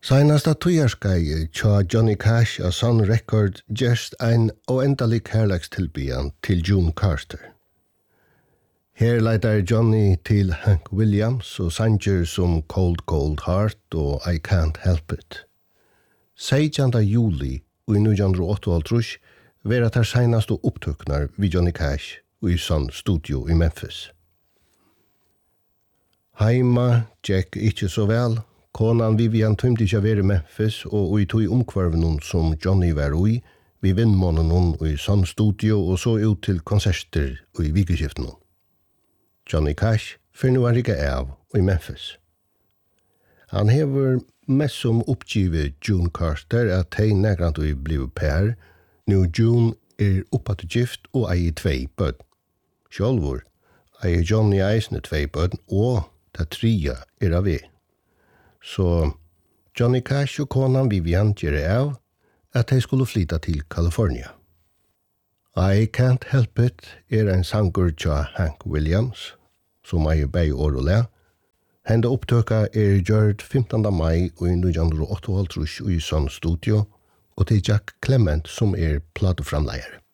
Senasta tøyarskeie tja Johnny Cash og Sun Record gerst ein oendalig kærlekstilbyan til June Carter. Her leitar Johnny til Hank Williams og sanger som Cold Cold Heart og I Can't Help It. 16. juli i 1988 vera tar senaste opptøknar vi Johnny Cash i Sun Studio i Memphis. Heima Jack ikkje så vel. Konan Vivian tømte ikke være i Memphis, og i tog omkvarven som Johnny var i, vi vindmånen i Sun Studio og så ut til konserter i vikeskiften. Johnny Cash for nu er ikke av i Memphis. Han hever mest som oppgivet June Carter at hei negrant og bliv pær. Nu June oppatt gift og eier 2 bød. Sjálvur eier Johnny eisne 2 bød, og det 3 av vi. Så Johnny Cash og konan Vivian gjør av at de skulle flytta til California. I Can't Help It en sanger tja Hank Williams, som eier bei år og le. Henda opptøka gjørt 15. mai i 1988 i Sun Studio, og til Jack Clement som plateframleier.